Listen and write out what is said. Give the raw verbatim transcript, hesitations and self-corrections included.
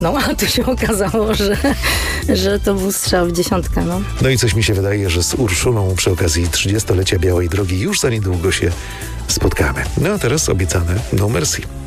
No, a tu się okazało, że, że to był strzał w dziesiątkę, no. No i coś mi się wydaje, że z Urszulą przy okazji trzydziestolecia Białej Drogi już za niedługo się spotkamy. No a teraz obiecane No Mercy.